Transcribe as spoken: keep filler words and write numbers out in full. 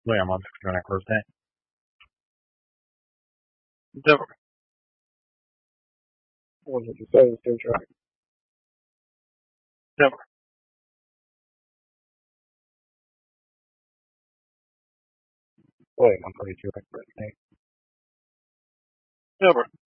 Wait, I'm on the next birthday. Never. What did you say? Still trying. Never. Wait, I'm pretty sure I birthday. Never.